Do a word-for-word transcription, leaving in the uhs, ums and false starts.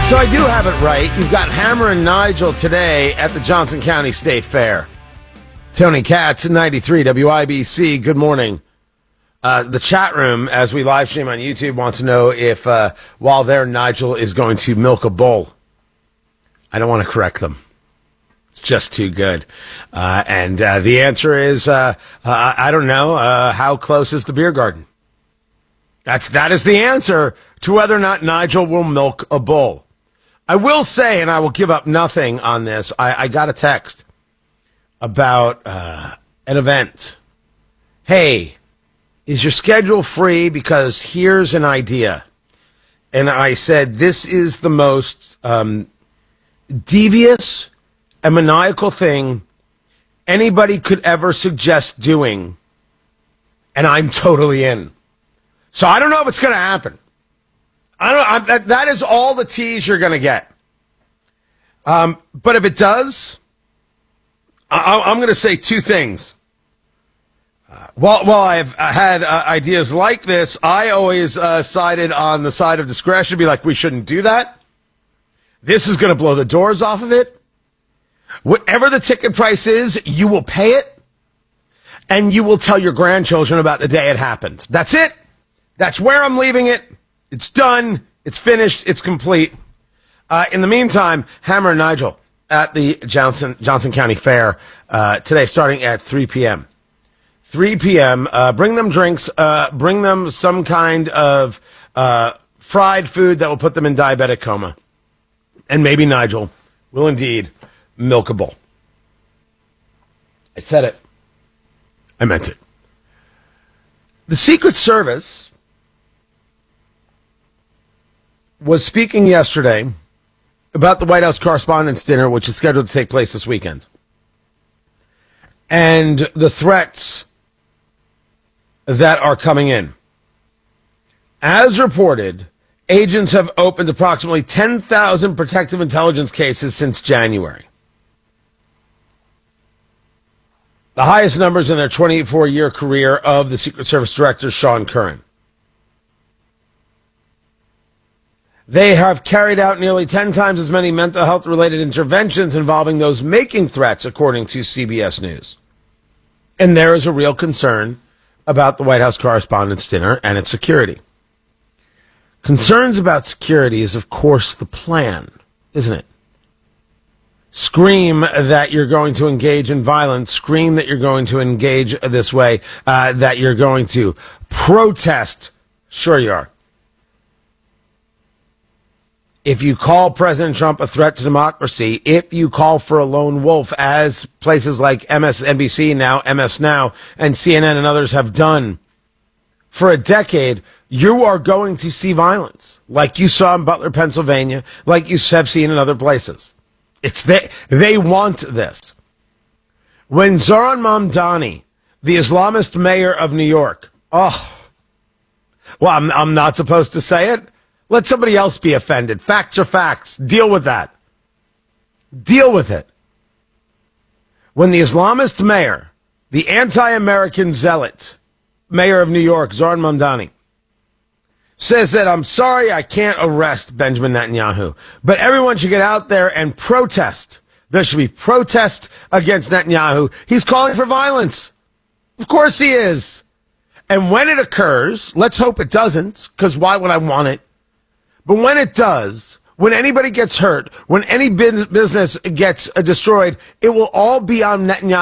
So I do have it right. You've got Hammer and Nigel today at the Johnson County State Fair. Tony Katz, ninety-three W I B C. Good morning. Uh, the chat room, as we live stream on YouTube, wants to know if, uh, while there, Nigel is going to milk a bull. I don't want to correct them. It's just too good. Uh, and uh, the answer is, uh, uh, I don't know, uh, how close is the beer garden? That's, that is the answer to whether or not Nigel will milk a bull. I will say, and I will give up nothing on this, I, I got a text about uh, an event. Hey, is your schedule free? Because here's an idea. And I said, this is the most um, devious and maniacal thing anybody could ever suggest doing. And I'm totally in. So I don't know if it's going to happen. I don't. I, that, that is all the tease you're going to get. Um, but if it does, I, I'm going to say two things. Uh, while, while I've had uh, ideas like this, I always uh, sided on the side of discretion, be like, we shouldn't do that. This is going to blow the doors off of it. Whatever the ticket price is, you will pay it, and you will tell your grandchildren about the day it happened. That's it. That's where I'm leaving it. It's done. It's finished. It's complete. Uh, in the meantime, Hammer and Nigel at the Johnson Johnson County Fair uh, today, starting at three p.m. three p.m. Uh, bring them drinks. Uh, bring them some kind of uh, fried food that will put them in diabetic coma. And maybe Nigel will indeed milk a bull. I said it. I meant it. The Secret Service was speaking yesterday about the White House Correspondents' Dinner, which is scheduled to take place this weekend, and the threats that are coming in. As reported, agents have opened approximately ten thousand protective intelligence cases since January. The highest numbers in their twenty-four year career of the Secret Service Director, Sean Curran. They have carried out nearly ten times as many mental health-related interventions involving those making threats, according to C B S News. And there is a real concern about the White House Correspondents' Dinner and its security. Concerns about security is, of course, the plan, isn't it? Scream that you're going to engage in violence. Scream that you're going to engage this way, uh, that you're going to protest. Sure you are. If you call President Trump a threat to democracy, if you call for a lone wolf, as places like M S N B C now, M S Now, and C N N and others have done for a decade, you are going to see violence, like you saw in Butler, Pennsylvania, like you have seen in other places. It's they, they want this. When Zohran Mamdani, the Islamist mayor of New York, oh, well, I'm, I'm not supposed to say it. Let somebody else be offended. Facts are facts. Deal with that. Deal with it. When the Islamist mayor, the anti-American zealot, mayor of New York, Zohran Mamdani, says that, I'm sorry, I can't arrest Benjamin Netanyahu, but everyone should get out there and protest. There should be protest against Netanyahu. He's calling for violence. Of course he is. And when it occurs, let's hope it doesn't, because why would I want it? But when it does, when anybody gets hurt, when any business gets destroyed, it will all be on Netanyahu.